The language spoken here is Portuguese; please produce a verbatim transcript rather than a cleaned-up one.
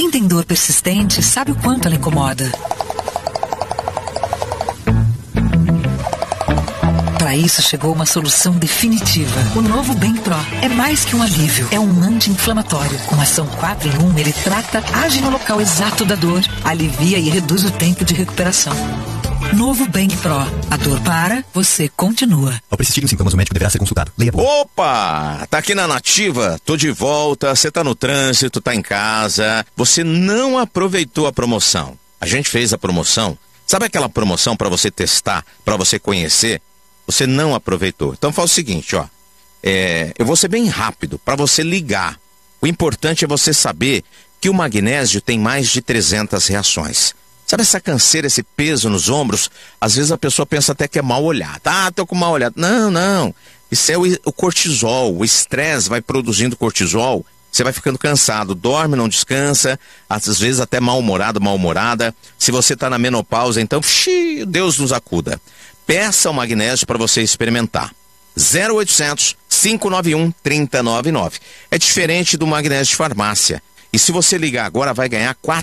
Quem tem dor persistente sabe o quanto ela incomoda. Para isso chegou uma solução definitiva. O novo Bem Pro é mais que um alívio, é um anti-inflamatório. Com ação quatro em um, ele trata, age no local exato da dor, alivia e reduz o tempo de recuperação. Novo Bem Pro. A dor para, você continua. Ao persistirem os sintomas, o médico deverá ser consultado. Leia por... Opa! Tá aqui na Nativa? Tô de volta, você tá no trânsito, tá em casa. Você não aproveitou a promoção. A gente fez a promoção. Sabe aquela promoção para você testar, para você conhecer? Você não aproveitou. Então faz o seguinte, ó. É, eu vou ser bem rápido para você ligar. O importante é você saber que o magnésio tem mais de trezentas reações. Sabe essa canseira, esse peso nos ombros? Às vezes a pessoa pensa até que é mal olhado. Ah, tô com mal olhado. Não, não. Isso é o, o cortisol. O estresse vai produzindo cortisol. Você vai ficando cansado. Dorme, não descansa. Às vezes até mal-humorado, mal-humorada. Se você tá na menopausa, então, xiii, Deus nos acuda. Peça o magnésio para você experimentar. zero oitocentos, cinco nove um, três zero nove nove. É diferente do magnésio de farmácia. E se você ligar agora, vai ganhar